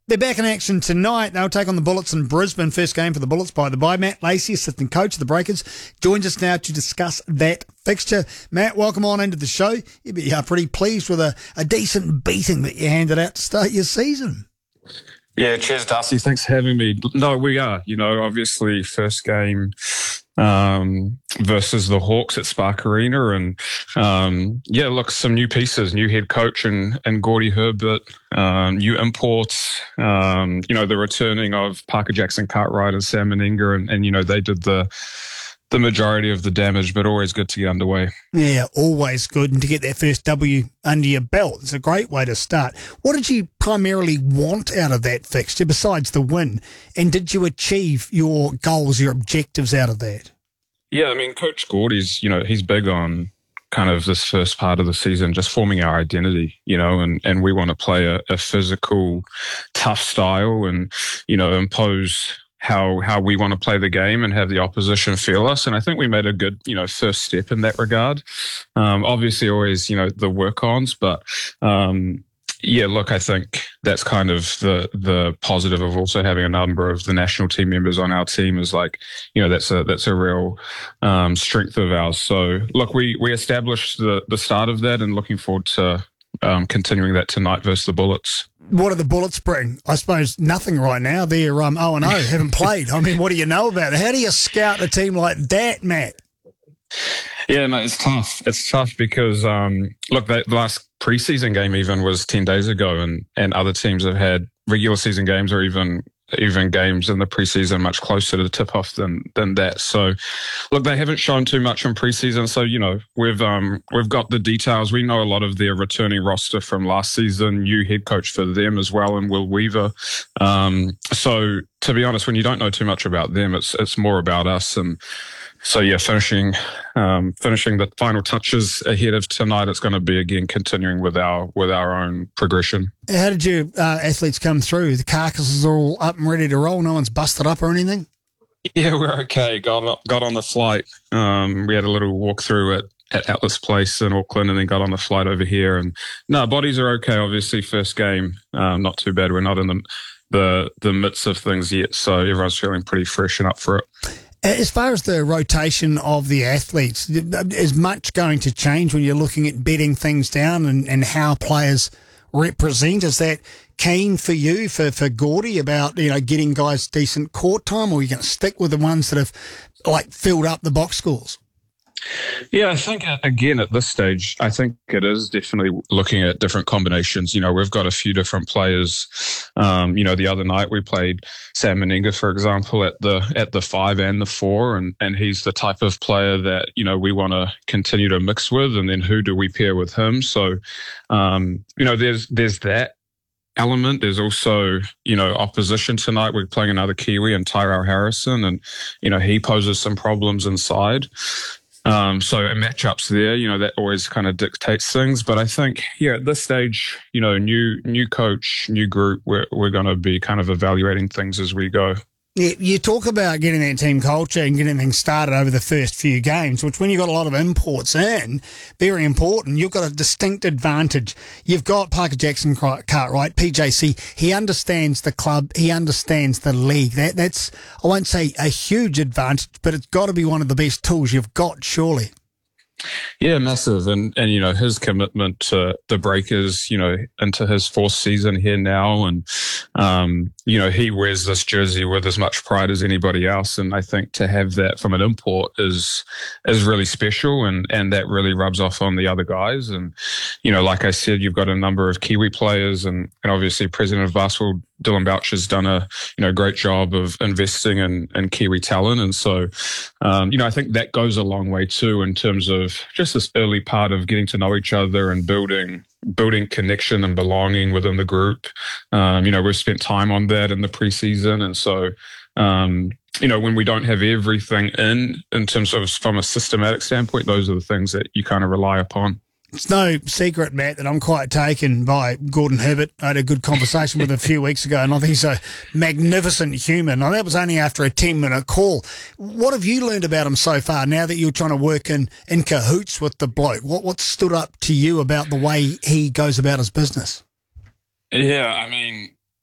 They're back in action tonight. They'll take on the Bullets in Brisbane. First game for the Bullets by the bye. Matt Lacey, assistant coach of the Breakers, joins us now to discuss that fixture. Matt, welcome on into the show. You'd be pretty pleased with a decent beating that you handed out to start your season. Yeah, cheers, Darcy. Thanks for having me. No, we are. Obviously, first game versus the Hawks at Spark Arena, and some new pieces, new head coach and Gordy Herbert, new imports. The returning of Parker Jackson Cartwright and Sam Meninga, and they did the majority of the damage, but always good to get underway. Yeah, always good, and to get that first W under your belt, it's a great way to start. What did you primarily want out of that fixture besides the win, and did you achieve your goals, your objectives out of that? Yeah, Coach Gordy's, he's big on kind of this first part of the season, just forming our identity, and we want to play a physical, tough style and, impose how we want to play the game and have the opposition feel us. And I think we made a good, first step in that regard. Obviously always, the work-ons, but I think that's kind of the positive of also having a number of the national team members on our team is that's a real strength of ours. So look, we established the start of that and looking forward to continuing that tonight versus the Bullets. What do the Bullets bring? I suppose nothing right now. They're 0-0, haven't played. What do you know about it? How do you scout a team like that, Matt? Yeah, no, it's tough. It's tough because, the last preseason game even was 10 days ago, and other teams have had regular season games or even games in the preseason much closer to the tip-off than that. So, look, they haven't shown too much in preseason. So, we've got the details. We know a lot of their returning roster from last season, new head coach for them as well, and Will Weaver. So, to be honest, when you don't know too much about them, it's more about us. And so, yeah, finishing the final touches ahead of tonight, it's going to be, again, continuing with our own progression. How did your athletes come through? The carcasses are all up and ready to roll? No one's busted up or anything? Yeah, we're okay. Got on the flight. We had a little walk through at Atlas Place in Auckland and then got on the flight over here. And no, bodies are okay, obviously. First game, not too bad. We're not in the midst of things yet, so everyone's feeling pretty fresh and up for it. As far as the rotation of the athletes, is much going to change when you're looking at bedding things down and how players represent? Is that keen for you, for Gordy, about getting guys decent court time, or are you going to stick with the ones that have filled up the box scores? Yeah, I think, again, at this stage, I think it is definitely looking at different combinations. We've got a few different players. The other night we played Sam Meninga, for example, at the 5 and the 4, and he's the type of player that, we want to continue to mix with, and then who do we pair with him? So, there's that element. There's also, opposition tonight. We're playing another Kiwi and Tyrell Harrison, and, he poses some problems inside. So matchups there, that always kind of dictates things. But I think, at this stage, new coach, new group, we're going to be kind of evaluating things as we go. Yeah, you talk about getting that team culture and getting things started over the first few games, which when you've got a lot of imports in, very important. You've got a distinct advantage. You've got Parker Jackson Cartwright, PJC. He understands the club. He understands the league. That's, I won't say a huge advantage, but it's got to be one of the best tools you've got, surely. Yeah, massive. And his commitment to the Breakers, into his 4th season here now. And, he wears this jersey with as much pride as anybody else. And I think to have that from an import is really special. And that really rubs off on the other guys. And, like I said, you've got a number of Kiwi players and obviously President of Basketball, Dylan Bouch, has done a great job of investing in Kiwi talent. And so, I think that goes a long way too in terms of just this early part of getting to know each other and building connection and belonging within the group. We've spent time on that in the preseason. And so, when we don't have everything in terms of from a systematic standpoint, those are the things that you kind of rely upon. It's no secret, Matt, that I'm quite taken by Gordon Herbert. I had a good conversation with him a few weeks ago, and I think he's a magnificent human. Now, that was only after a 10-minute call. What have you learned about him so far, now that you're trying to work in cahoots with the bloke? What stood up to you about the way he goes about his business? Yeah, I mean,